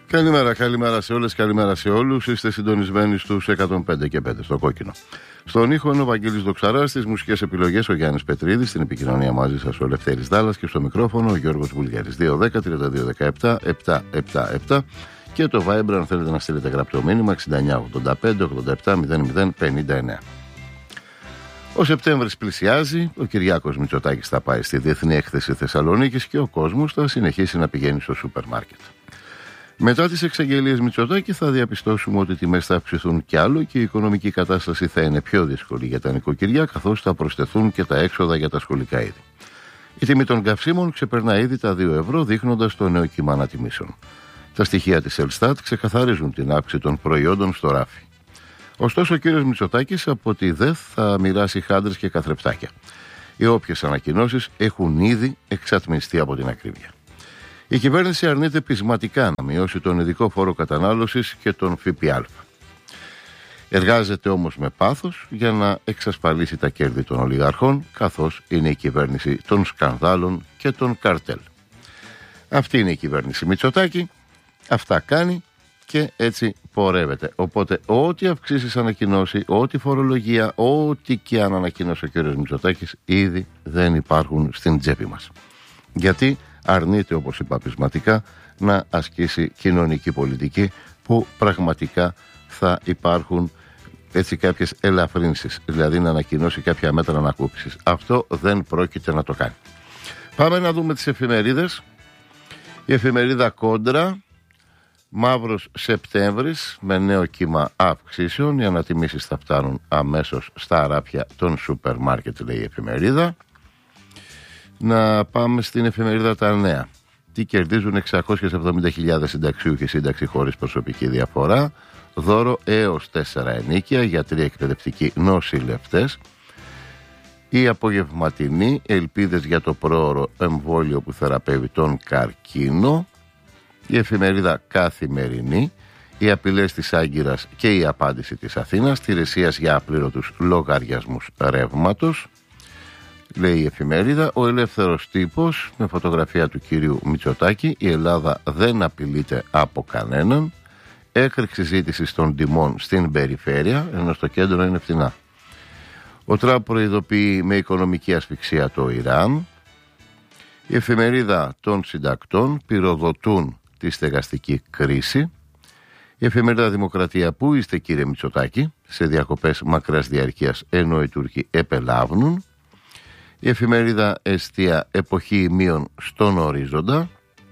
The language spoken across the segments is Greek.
Καλημέρα σε όλες, καλημέρα σε όλους. Είστε συντονισμένοι στους 105 και 5 στο κόκκινο. Στον ήχο είναι ο Βαγγέλης Δοξαράς, στις μουσικές επιλογές ο Γιάννης Πετρίδης, στην επικοινωνία μαζί σας ο Ελευθέρης Δάλλας και στο μικρόφωνο ο Γιώργος Βουλγέρης. 210-3217-777 και το Viber αν θέλετε να στείλετε γραπτό μήνυμα 6985-87-00-59. Ο Σεπτέμβρης πλησιάζει, ο Κυριάκος Μητσοτάκης θα πάει στη Διεθνή Έκθεση Θεσσαλονίκης και ο κόσμος θα συνεχίσει να πηγαίνει στο σούπερ μάρκετ. Μετά τις εξαγγελίες Μητσοτάκη θα διαπιστώσουμε ότι οι τιμές θα αυξηθούν κι άλλο και η οικονομική κατάσταση θα είναι πιο δύσκολη για τα νοικοκυριά, καθώς θα προσθεθούν και τα έξοδα για τα σχολικά είδη. Η τιμή των καυσίμων ξεπερνά ήδη τα 2 ευρώ, δείχνοντας το νέο κύμα ανατιμήσεων. Τα στοιχεία της Ελστάτ ξεκαθαρίζουν την αύξηση των προϊόντων στο ράφι. Ωστόσο, ο κύριος Μητσοτάκης από τη ΔΕΘ θα μοιράσει χάντρες και καθρεφτάκια. Οι όποιες ανακοινώσεις έχουν ήδη εξατμιστεί από την ακρίβεια. Η κυβέρνηση αρνείται πεισματικά να μειώσει τον ειδικό φόρο κατανάλωσης και τον ΦΠΑ. Εργάζεται όμως με πάθος για να εξασφαλίσει τα κέρδη των ολιγαρχών, καθώς είναι η κυβέρνηση των σκανδάλων και των καρτέλ. Αυτή είναι η κυβέρνηση Μητσοτάκη, αυτά κάνει και έτσι πορεύεται. Οπότε ό,τι αυξήσεις ανακοινώσει, ό,τι φορολογία, ό,τι και αν ανακοινώσει ο κ. Μητσοτάκης ήδη δεν υπάρχουν στην τσέπη μας. Γιατί αρνείται, όπως είπα πεισματικά, να ασκήσει κοινωνική πολιτική που πραγματικά θα υπάρχουν έτσι κάποιες ελαφρύνσεις, δηλαδή να ανακοινώσει κάποια μέτρα ανακούφισης. Αυτό δεν πρόκειται να το κάνει. Πάμε να δούμε τις εφημερίδες. Η εφημερίδα Κόντρα, μαύρος Σεπτέμβρης με νέο κύμα αυξήσεων. Οι ανατιμήσεις θα φτάνουν αμέσως στα αράφια των σούπερ μάρκετ, λέει η εφημερίδα. Να πάμε στην εφημερίδα Τα Νέα. Τι κερδίζουν 670.000 συνταξιούχοι σύνταξη χωρίς προσωπική διαφορά. Δώρο έως 4 ενίκια για 3 εκπαιδευτικοί νοσηλευτές. Η απογευματινή, ελπίδες για το πρόωρο εμβόλιο που θεραπεύει τον καρκίνο. Η εφημερίδα Καθημερινή, οι απειλές της Άγκυρας και η απάντηση της Αθήνας, τηρεσίας για απλήρωτους λογαριασμούς ρεύματος, λέει η εφημερίδα. Ο Ελεύθερος Τύπος με φωτογραφία του κυρίου Μητσοτάκη, η Ελλάδα δεν απειλείται από κανέναν. Έκρηξη ζήτηση των τιμών στην περιφέρεια, ενώ στο κέντρο είναι φθηνά. Ο Τραμπ προειδοποιεί με οικονομική ασφυξία το Ιράν. Η εφημερίδα των συντακτών, πυροδοτούν τη στεγαστική κρίση. Η εφημερίδα Δημοκρατία, πού είστε κύριε Μητσοτάκη, σε διακοπές μακράς διαρκείας ενώ οι Τούρκοι επελάβνουν. Η εφημερίδα Εστία, εποχή ημείων στον ορίζοντα.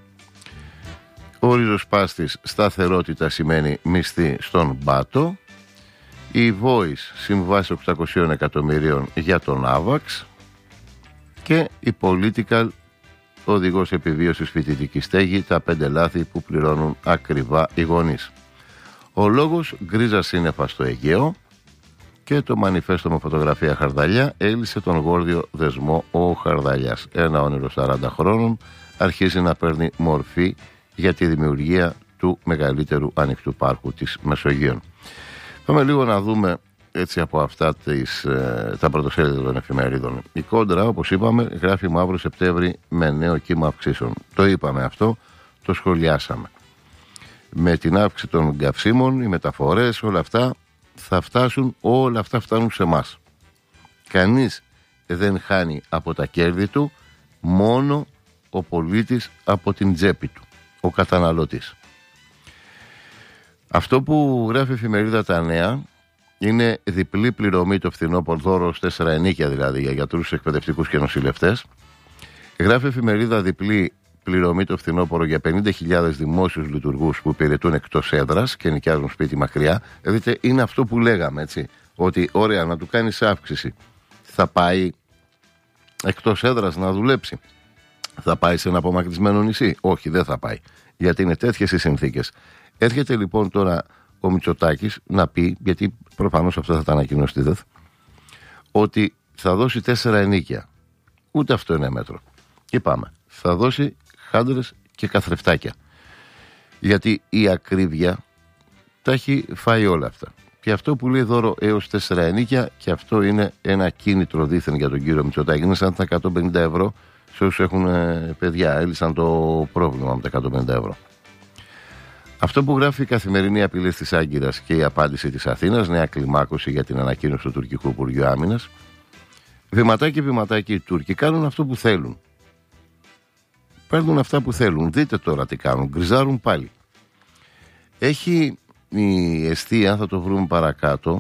Ο ριζοσπάστης, σταθερότητα σημαίνει μισθή στον πάτο. Η Voice, συμβάσει 800 εκατομμυρίων για τον Άβαξ. Και η Political, οδηγός επιβίωσης φοιτητική στέγη, τα 5 λάθη που πληρώνουν ακριβά οι γονείς. Ο λόγος, γκρίζα σύννεφα στο Αιγαίο. Και το μανιφέστο με φωτογραφία Χαρδαλιά, έλυσε τον γόρδιο δεσμό ο Χαρδαλιάς. Ένα όνειρο 40 χρόνων αρχίζει να παίρνει μορφή για τη δημιουργία του μεγαλύτερου ανοιχτού πάρκου της Μεσογείων. Πάμε λίγο να δούμε έτσι από αυτά τα πρωτοσέλιδα των εφημερίδων. Η Κόντρα, όπως είπαμε, γράφει μαύρο Σεπτέμβρη με νέο κύμα αυξήσεων. Το είπαμε αυτό, το σχολιάσαμε. Με την αύξηση των καυσίμων, οι μεταφορές, όλα αυτά φτάνουν σε εμάς. Κανείς δεν χάνει από τα κέρδη του, μόνο ο πολίτης από την τσέπη του, ο καταναλωτής. Αυτό που γράφει η εφημερίδα Τα Νέα είναι διπλή πληρωμή το φθινόπωρο, δώρο 4 ενίκια δηλαδή για γιατρούς, εκπαιδευτικούς και νοσηλευτές. Γράφει η εφημερίδα διπλή πληρωμή το φθινόπωρο για 50.000 δημόσιους λειτουργούς που υπηρετούν εκτός έδρας και νοικιάζουν σπίτι μακριά. Δείτε, είναι αυτό που λέγαμε, έτσι, ότι ωραία, να του κάνεις αύξηση, θα πάει εκτός έδρας να δουλέψει, θα πάει σε ένα απομακρυσμένο νησί? Όχι, δεν θα πάει, γιατί είναι τέτοιες οι συνθήκες. Έρχεται λοιπόν τώρα ο Μητσοτάκης να πει, γιατί προφανώς αυτό θα τα ανακοινώσει τη ΔΕΘ, ότι θα δώσει 4 ενίκια. Ούτε αυτό είναι μέτρο. Και πάμε, θα δώσει χάντρες και καθρεφτάκια. Γιατί η ακρίβεια τα έχει φάει όλα αυτά. Και αυτό που λέει δώρο έως 4 ενίκια, και αυτό είναι ένα κίνητρο δήθεν για τον κύριο Μητσοτάκη. Είναι σαν τα 150 ευρώ σε όσους έχουν παιδιά. Έλυσαν το πρόβλημα με τα 150 ευρώ. Αυτό που γράφει η καθημερινή απειλή της Άγκυρας και η απάντηση της Αθήνας, νέα κλιμάκωση για την ανακοίνωση του τουρκικού Υπουργείου Άμυνας. Βηματάκι βηματάκι οι Τούρκοι κάνουν αυτό που θέλουν. Παίρνουν αυτά που θέλουν. Δείτε τώρα τι κάνουν. Γκριζάρουν πάλι. Έχει η εστία, θα το βρούμε παρακάτω,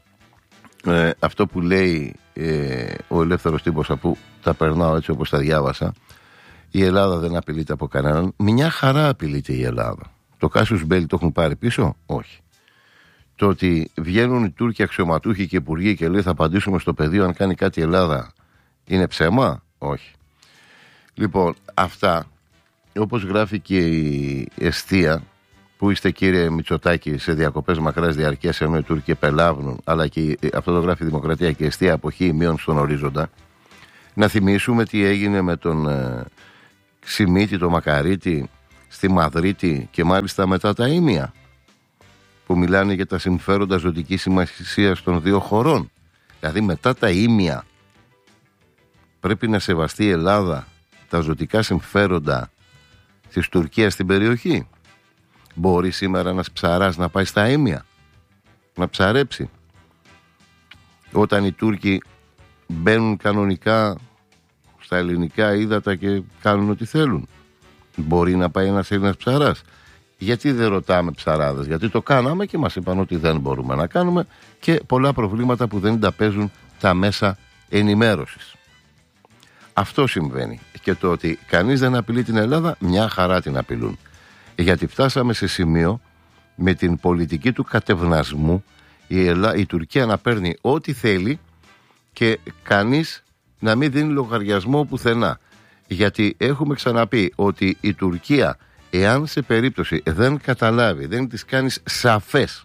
αυτό που λέει ο ελεύθερος τύπος, αφού τα περνάω έτσι όπως τα διάβασα. Η Ελλάδα δεν απειλείται από κανέναν. Μια χαρά απειλείται η Ελλάδα. Το Κάσιους Μπέλι το έχουν πάρει πίσω? Όχι. Το ότι βγαίνουν οι Τούρκοι αξιωματούχοι και υπουργοί και λέει θα απαντήσουμε στο πεδίο αν κάνει κάτι η Ελλάδα, είναι ψέμα? Όχι. Λοιπόν, αυτά, όπως γράφει και η εστία, που είστε κύριε Μητσοτάκη σε διακοπές μακράς διαρκείας ενώ οι Τούρκοι επελάβνουν, αλλά και αυτό το γράφει η Δημοκρατία και η εστία αποχή μείων στον ορίζοντα. Να θυμίσουμε τι έγινε με τον Σιμίτη, τον Μακαρίτη στη Μαδρίτη και μάλιστα μετά τα ήμια, που μιλάνε για τα συμφέροντα ζωτικής σημασίας των δύο χωρών. Δηλαδή μετά τα ήμια πρέπει να σεβαστεί η Ελλάδα τα ζωτικά συμφέροντα της Τουρκίας στην περιοχή. Μπορεί σήμερα ένας ψαράς να πάει στα ήμια, να ψαρέψει, όταν οι Τούρκοι μπαίνουν κανονικά στα ελληνικά ύδατα και κάνουν ό,τι θέλουν? Μπορεί να πάει ένας Έλληνας ψαράς? Γιατί δεν ρωτάμε ψαράδες? Γιατί το κάναμε και μας είπαν ότι δεν μπορούμε να κάνουμε, και πολλά προβλήματα που δεν τα παίζουν τα μέσα ενημέρωσης. Αυτό συμβαίνει. Και το ότι κανείς δεν απειλεί την Ελλάδα, μια χαρά την απειλούν. Γιατί φτάσαμε σε σημείο με την πολιτική του κατευνασμού η Τουρκία να παίρνει ό,τι θέλει και κανείς να μην δίνει λογαριασμό πουθενά. Γιατί έχουμε ξαναπεί ότι η Τουρκία, εάν σε περίπτωση δεν καταλάβει, δεν της κάνεις σαφές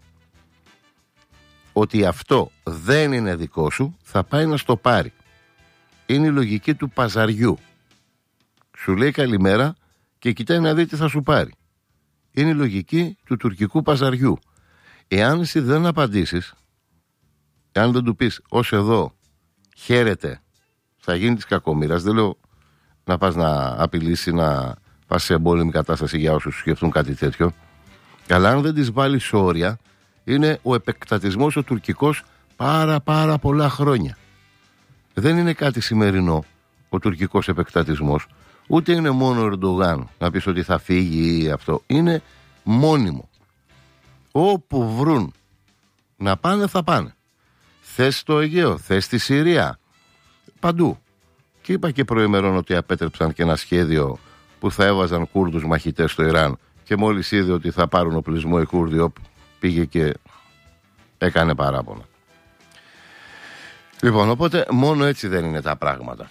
ότι αυτό δεν είναι δικό σου, θα πάει να στο πάρει. Είναι η λογική του παζαριού. Σου λέει καλημέρα και κοιτάει να δει τι θα σου πάρει. Είναι η λογική του τουρκικού παζαριού. Εάν εσύ δεν απαντήσεις, εάν δεν του πεις ως εδώ, χαίρετε, θα γίνει της κακομοίρας. Δεν λέω να πας να απειλήσει, να πας σε εμπόλεμη κατάσταση για όσους σκεφτούν κάτι τέτοιο. Αλλά αν δεν τις βάλεις όρια, είναι ο επεκτατισμός ο τουρκικός πάρα πολλά χρόνια. Δεν είναι κάτι σημερινό ο τουρκικός επεκτατισμός, ούτε είναι μόνο ο Ερντογάν να πεις ότι θα φύγει ή αυτό. Είναι μόνιμο. Όπου βρουν να πάνε θα πάνε. Θες στο Αιγαίο, θες στη Συρία, παντού. Και είπα και προημερών ότι απέτρεψαν και ένα σχέδιο που θα έβαζαν Κούρδους μαχητές στο Ιράν, και μόλις είδε ότι θα πάρουν οπλισμό οι Κούρδοι, πήγε και έκανε παράπονα. Λοιπόν, οπότε μόνο έτσι δεν είναι τα πράγματα.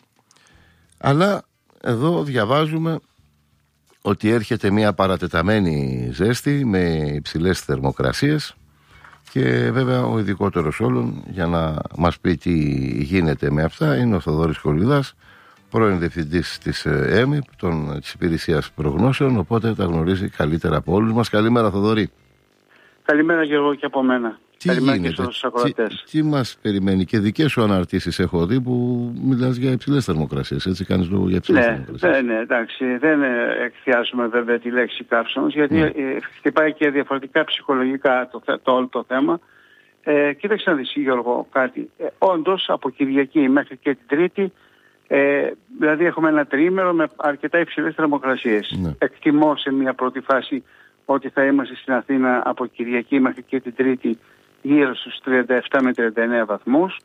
Αλλά εδώ διαβάζουμε ότι έρχεται μια παρατεταμένη ζέστη με υψηλές θερμοκρασίες, και βέβαια ο ειδικότερος όλων για να μας πει τι γίνεται με αυτά είναι ο Θοδωρής Κολυδάς, πρώην διευθυντής της ΕΜΙΠ, της Υπηρεσίας Προγνώσεων, οπότε τα γνωρίζει καλύτερα από όλους μας. Καλημέρα Θοδωρή. Καλημέρα Γιώργο και από μένα. Καλημέρα και στους ακροατές. Τι μας περιμένει? Και δικές σου αναρτήσεις έχω δει που μιλάς για υψηλές θερμοκρασίες, έτσι κάνεις λόγο για υψηλές θερμοκρασίες. Ναι, εντάξει, δεν εκθιάζουμε βέβαια τη λέξη καύσωνος, γιατί χτυπάει και διαφορετικά ψυχολογικά όλο το θέμα. Κοίταξε να δεις Γιώργο κάτι. Όντως από Κυριακή μέχρι και την Τρίτη, δηλαδή έχουμε ένα τριήμερο με αρκετά υψηλές θερμοκρασίες. Ναι. Εκτιμώ σε μια πρώτη φάση ότι θα είμαστε στην Αθήνα από Κυριακή μέχρι και την Τρίτη γύρω στους 37 με 39 βαθμούς,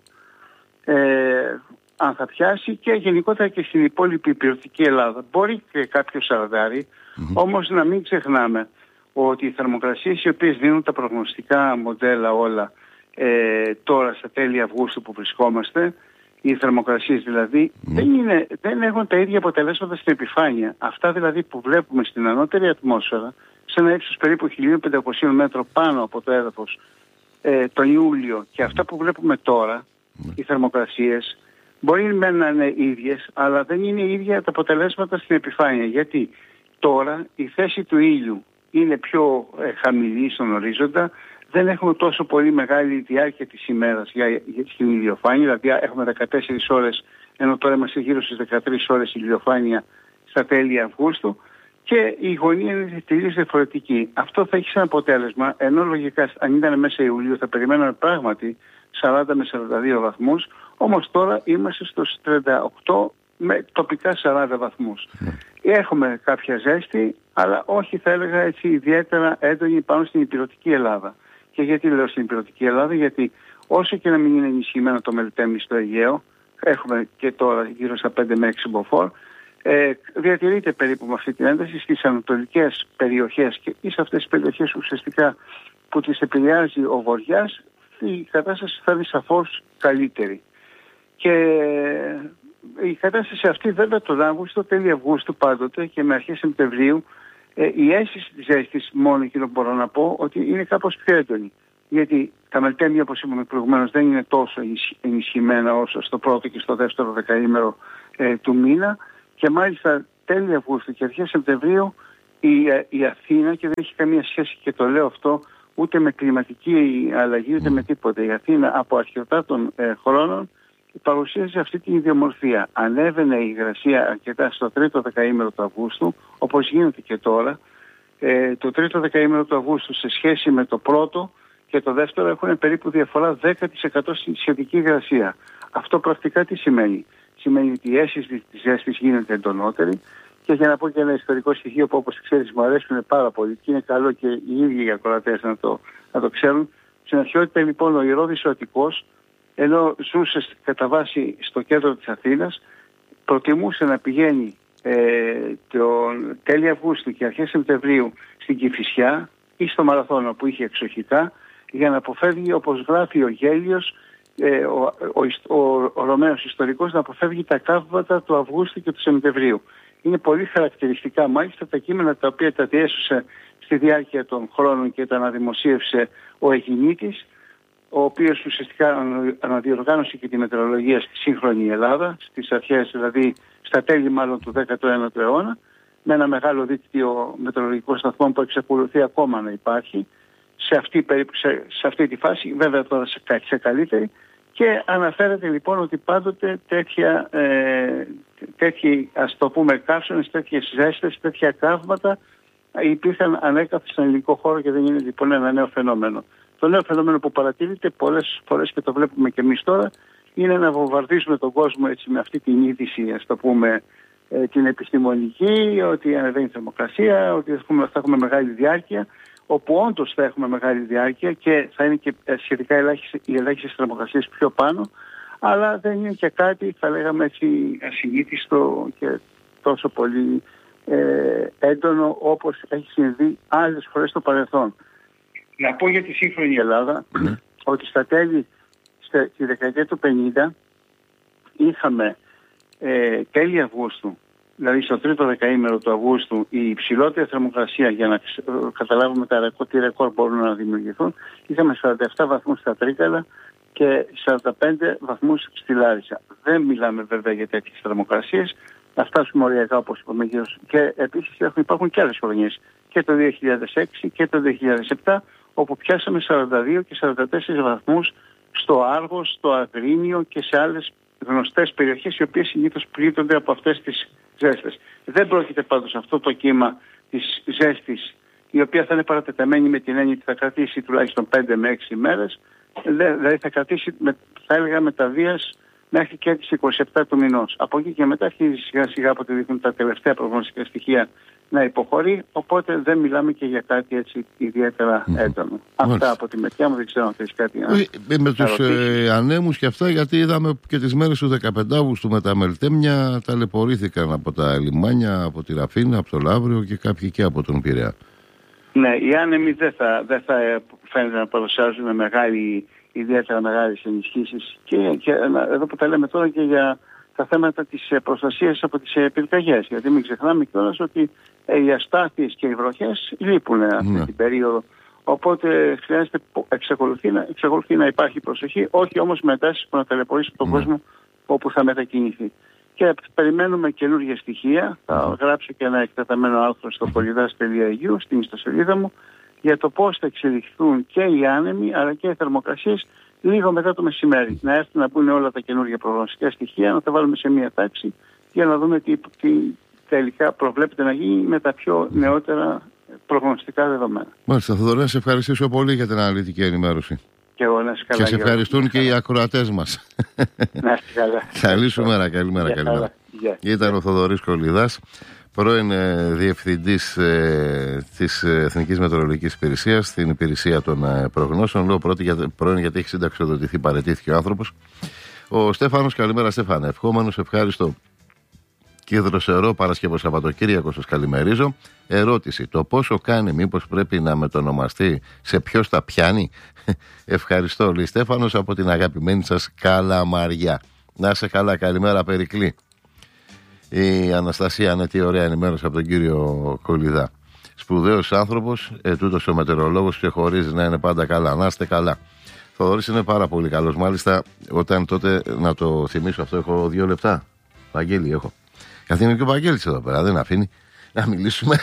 αν θα πιάσει, και γενικότερα και στην υπόλοιπη υπηρετική Ελλάδα. Μπορεί και κάποιο σαρδάρι, όμως να μην ξεχνάμε ότι οι θερμοκρασίες οι οποίες δίνουν τα προγνωστικά μοντέλα όλα τώρα στα τέλη Αυγούστου που βρισκόμαστε, οι θερμοκρασίες δηλαδή δεν έχουν τα ίδια αποτελέσματα στην επιφάνεια. Αυτά δηλαδή που βλέπουμε στην ανώτερη ατμόσφαιρα, σε ένα ύψος περίπου 1500 μέτρων πάνω από το έδαφος, τον Ιούλιο, και αυτά που βλέπουμε τώρα, οι θερμοκρασίες, μπορεί να είναι ίδιες, αλλά δεν είναι ίδια τα αποτελέσματα στην επιφάνεια. Γιατί τώρα η θέση του ήλιου είναι πιο χαμηλή στον ορίζοντα, δεν έχουμε τόσο πολύ μεγάλη διάρκεια της ημέρας στην ηλιοφάνεια, δηλαδή έχουμε 14 ώρες, ενώ τώρα είμαστε γύρω στις 13 ώρες ηλιοφάνεια στα τέλη Αυγούστου, και η γωνία είναι τελείως διαφορετική. Αυτό θα έχει σαν αποτέλεσμα, ενώ λογικά αν ήταν μέσα Ιουλίου θα περιμέναμε πράγματι 40 με 42 βαθμούς, όμως τώρα είμαστε στους 38 με τοπικά 40 βαθμούς. Έχουμε κάποια ζέστη, αλλά όχι θα έλεγα έτσι ιδιαίτερα έντονη πάνω στην ηπειρωτική Ελλάδα. Και γιατί λέω στην ηπειρωτική Ελλάδα? Γιατί όσο και να μην είναι ενισχυμένο το Μελτέμι στο Αιγαίο, έχουμε και τώρα γύρω στα 5 με 6 μποφόρ, διατηρείται περίπου με αυτή την ένταση στις ανατολικές περιοχές και σε αυτές τις περιοχές ουσιαστικά που τις επηρεάζει ο βοριάς, η κατάσταση θα είναι σαφώς καλύτερη. Και η κατάσταση αυτή βέβαια τον Αύγουστο, τέλη Αυγούστου πάντοτε και με αρχές Σεπτεμβρίου, η αίσθηση της ζέστης, μόνο εκείνο που μπορώ να πω, ότι είναι κάπως πιο έντονη. Γιατί τα μελτέμια, όπως είπαμε προηγουμένως, δεν είναι τόσο ενισχυμένα όσο στο πρώτο και στο δεύτερο δεκαήμερο του μήνα. Και μάλιστα τέλη Αυγούστου και αρχές Σεπτεμβρίου η Αθήνα, και δεν έχει καμία σχέση και το λέω αυτό ούτε με κλιματική αλλαγή ούτε με τίποτα. Η Αθήνα από αρχαιοτά των χρόνων παρουσίαζε αυτή την ιδιομορφία. Ανέβαινε η υγρασία αρκετά στο τρίτο δεκαήμερο του Αυγούστου, όπως γίνεται και τώρα. Το τρίτο δεκαήμερο του Αυγούστου σε σχέση με το πρώτο και το δεύτερο έχουν περίπου διαφορά 10% στη σχετική υγρασία. Αυτό πρακτικά τι σημαίνει? Σημαίνει ότι η αίσθηση της ζέστης γίνεται εντονότερη. Και για να πω και ένα ιστορικό στοιχείο που, όπως ξέρεις, μου αρέσουν πάρα πολύ και είναι καλό και οι ίδιοι οι ακροατές να το ξέρουν. Στην αρχαιότητα λοιπόν ο Ηρώδης ο Αττικός, ενώ ζούσε κατά βάση στο κέντρο της Αθήνας, προτιμούσε να πηγαίνει τον τέλη Αυγούστου και αρχές Σεπτεμβρίου στην Κηφισιά ή στο Μαραθώνο που είχε εξοχικά, για να αποφεύγει, όπως γράφει ο Γέλιος, ο Ρωμαίος ιστορικός, να αποφεύγει τα καύματα του Αυγούστου και του Σεπτεμβρίου. Είναι πολύ χαρακτηριστικά μάλιστα τα κείμενα τα οποία τα διέσωσε στη διάρκεια των χρόνων και τα αναδημοσίευσε ο Αιγινήτης, ο οποίος ουσιαστικά αναδιοργάνωσε και τη μετεωρολογία στη σύγχρονη Ελλάδα, στις αρχές, δηλαδή στα τέλη μάλλον του 19ου αιώνα, με ένα μεγάλο δίκτυο μετεωρολογικών σταθμών που εξακολουθεί ακόμα να υπάρχει σε αυτή τη φάση, βέβαια τώρα σε καλύτερη. Και αναφέρεται λοιπόν ότι πάντοτε τέτοιοι, ας το πούμε, καύσονες, τέτοιες ζέστες, τέτοια καύματα υπήρχαν ανέκαθεν στον ελληνικό χώρο και δεν είναι λοιπόν ένα νέο φαινόμενο. Το νέο φαινόμενο που παρατηρείται πολλές φορές και το βλέπουμε και εμείς τώρα είναι να βομβαρδίζουμε τον κόσμο έτσι με αυτή την είδηση, ας το πούμε, την επιστημονική, ότι ανεβαίνει η θερμοκρασία, ότι θα έχουμε μεγάλη διάρκεια, όπου όντως θα έχουμε μεγάλη διάρκεια και θα είναι και σχετικά οι ελάχιστες θερμοκρασίες πιο πάνω, αλλά δεν είναι και κάτι, θα λέγαμε έτσι, ασυνήθιστο και τόσο πολύ έντονο όπως έχει συμβεί άλλες φορές στο παρελθόν. Να πω για τη σύγχρονη Ελλάδα ότι στα τέλη, στη δεκαετία του 50, είχαμε τέλη Αυγούστου, δηλαδή στο τρίτο δεκαήμερο του Αυγούστου, η υψηλότερη θερμοκρασία, για να καταλάβουμε τι ρεκόρ μπορούν να δημιουργηθούν, είχαμε 47 βαθμούς στα Τρίκαλα και 45 βαθμούς στη Λάρισα. Δεν μιλάμε βέβαια για τέτοιες θερμοκρασίες, θα φτάσουμε οριακά όπως είπαμε γύρω. Και επίσης υπάρχουν και άλλες χρονιές, και το 2006 και το 2007, όπου πιάσαμε 42 και 44 βαθμούς στο Άργος, στο Αγρίνιο και σε άλλες γνωστές περιοχές, οι οποίες συνήθως πλήττονται από αυτές τις ζέστες. Δεν πρόκειται πάντως αυτό το κύμα της ζέστης, η οποία θα είναι παρατεταμένη με την έννοια ότι θα κρατήσει τουλάχιστον 5 με 6 ημέρες, δηλαδή θα κρατήσει, θα έλεγα, μεταβίας μέχρι και τις 27 του μηνός. Από εκεί και μετά αρχίζει σιγά σιγά, από ό,τι δείχνουν τα τελευταία προγνωστικά στοιχεία, να υποχωρεί, οπότε δεν μιλάμε και για κάτι έτσι ιδιαίτερα έντονο. Αυτά από τη μεριά μου, δεν ξέρω αν θέλεις κάτι να με τους ανέμους και αυτά, γιατί είδαμε και τις μέρες του 15 Αύγουστου με τα μελτέμια, ταλαιπωρήθηκαν από τα λιμάνια, από τη Ραφίνα, από το Λαύριο και κάποιοι και από τον Πειραιά. Ναι, οι άνεμοι δεν θα φαίνεται να παρουσιάζουν ιδιαίτερα μεγάλες ενισχύσεις και εδώ που τα λέμε τώρα και για τα θέματα της προστασίας από τις πυρκαγιές. Γιατί μην ξεχνάμε κιόλας ότι οι αστάθειες και οι βροχές λείπουν αυτή την περίοδο. Οπότε χρειάζεται, εξακολουθεί να υπάρχει προσοχή, όχι όμως με τάσεις που να ταλαιπωρήσουν τον κόσμο όπου θα μετακινηθεί. Και περιμένουμε καινούργια στοιχεία. Θα γράψω και ένα εκτεταμένο άρθρο στο polidas.eu, στην ιστοσελίδα μου, για το πώς θα εξελιχθούν και οι άνεμοι αλλά και οι θερμοκρασίες λίγο μετά το μεσημέρι. Να έρθουν να μπουν όλα τα καινούργια προγνωστικά στοιχεία, να τα βάλουμε σε μία τάξη για να δούμε τελικά προβλέπεται να γίνει με τα πιο νεότερα προγνωστικά δεδομένα. Μάλιστα, Θοδωρή, να σε ευχαριστήσω πολύ για την αναλυτική ενημέρωση. Και εγώ να σε καλά. Και σε ευχαριστούν και οι ακροατές μας. Να είσαι καλά. Καλή σου μέρα, καλημέρα. Ήταν ο Θοδωρής Κολιδάς, πρώην διευθυντής της Εθνικής Μετεωρολογικής Υπηρεσίας στην υπηρεσία των προγνώσεων. Λέω πρώην γιατί έχει συνταξιοδοτηθεί, παραιτήθηκε ο άνθρωπος. Ο Στέφανος, καλημέρα Στέφανε. Ευχόμενος, ευχάριστο και δροσερό Παρασκευό Σαββατοκύριακο σας καλημερίζω. Ερώτηση: το πόσο κάνει, μήπως πρέπει να μετονομαστεί σε ποιος τα πιάνει? Ευχαριστώ, λέει Στέφανος από την αγαπημένη σας Καλαμαριά. Να σε καλά, καλημέρα Περικλή. Η Αναστασία, ναι, τι ωραία ενημέρωση από τον κύριο Κολιδά. Σπουδαίος άνθρωπος, τούτος ο μετεωρολόγος και χωρίς να είναι πάντα καλά. Να είστε καλά. Θοδωρής είναι πάρα πολύ καλός. Μάλιστα, όταν τότε, να το θυμίσω αυτό, έχω 2 λεπτά. Βαγγέλη έχω. Καθένα και ο Βαγγέλης εδώ πέρα, δεν αφήνει να μιλήσουμε.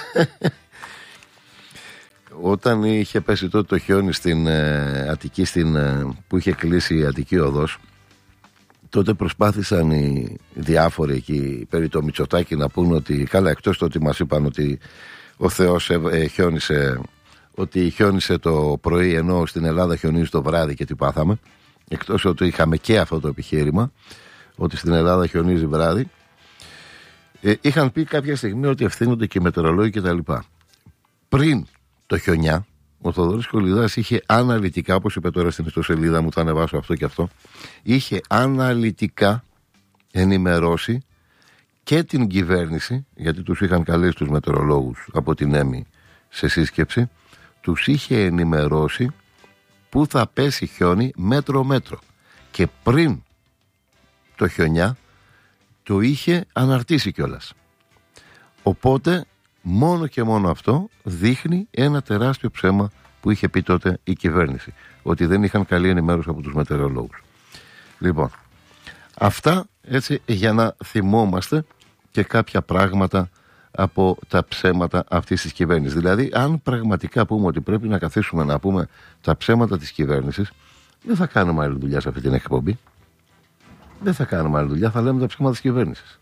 Όταν είχε πέσει τότε το χιόνι στην Αττική, που είχε κλείσει η Αττική Οδός, τότε προσπάθησαν οι διάφοροι εκεί περί το Μητσοτάκη να πούν ότι, καλά, εκτός το ότι μας είπαν ότι ο Θεός χιόνισε, ότι χιόνισε το πρωί ενώ στην Ελλάδα χιονίζει το βράδυ και τι πάθαμε, εκτός ότι είχαμε και αυτό το επιχείρημα ότι στην Ελλάδα χιονίζει βράδυ, είχαν πει κάποια στιγμή ότι ευθύνονται και οι μετεωρολόγοι κτλ. Πριν το χιονιά, ο Θοδωρής Κολιδάς είχε αναλυτικά, όπως είπε τώρα στην ιστοσελίδα μου, θα ανεβάσω αυτό και αυτό, είχε αναλυτικά ενημερώσει και την κυβέρνηση, γιατί τους είχαν καλέσει τους μετεωρολόγους από την ΕΜΗ σε σύσκεψη, τους είχε ενημερώσει που θα πέσει χιόνι μέτρο-μέτρο. Και πριν το χιονιά το είχε αναρτήσει κιόλας. Οπότε μόνο και μόνο αυτό δείχνει ένα τεράστιο ψέμα που είχε πει τότε η κυβέρνηση, ότι δεν είχαν καλή ενημέρωση από τους μετεωρολόγους. Λοιπόν, αυτά έτσι για να θυμόμαστε και κάποια πράγματα από τα ψέματα αυτής της κυβέρνησης. Δηλαδή, αν πραγματικά πούμε ότι πρέπει να καθίσουμε να πούμε τα ψέματα της κυβέρνησης, δεν θα κάνουμε άλλη δουλειά σε αυτή την εκπομπή. Δεν θα κάνουμε άλλη δουλειά, θα λέμε τα ψέματα της κυβέρνησης.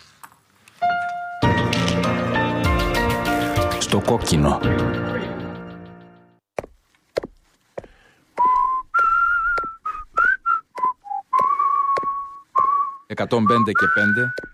Στο κόκκινο. 105 και 5